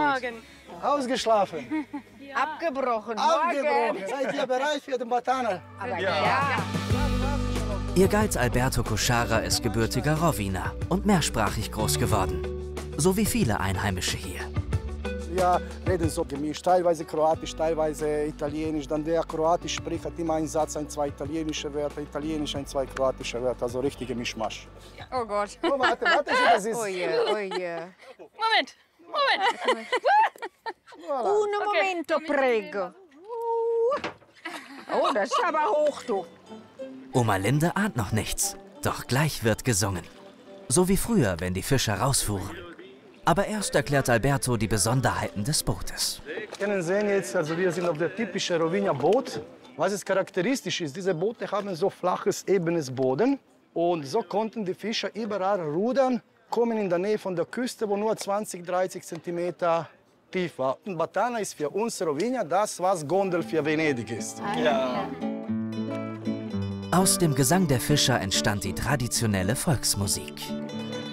Morgen. Ausgeschlafen. Abgebrochen. Abgebrochen. Seid ihr bereit für den Batana? Aber ja. Ihr Guide Alberto Koschara ist gebürtiger Rowiner und mehrsprachig groß geworden. So wie viele Einheimische hier. Wir reden so gemischt, teilweise Kroatisch, teilweise Italienisch. Dann der Kroatisch spricht, hat immer einen Satz, zwei italienische Wörter, Italienisch, zwei kroatische Wörter, also richtige Mischmasch. Oh Gott. Oh, warte, das ist... Oh je, oh je. Moment. Un momento, prego. Oh, das ist aber hoch, du. Oma Linde ahnt noch nichts, doch gleich wird gesungen. So wie früher, wenn die Fischer rausfuhren. Aber erst erklärt Alberto die Besonderheiten des Bootes. Sie können sehen jetzt, also wir sind auf der typischen Rovinja-Boot. Was ist charakteristisch ist, diese Boote haben so flaches, ebenes Boden. Und so konnten die Fischer überall rudern, kommen in der Nähe von der Küste, wo nur 20, 30 Zentimeter tief war. Und Batana ist für uns Rovinja das, was Gondel für Venedig ist. Ja. Aus dem Gesang der Fischer entstand die traditionelle Volksmusik.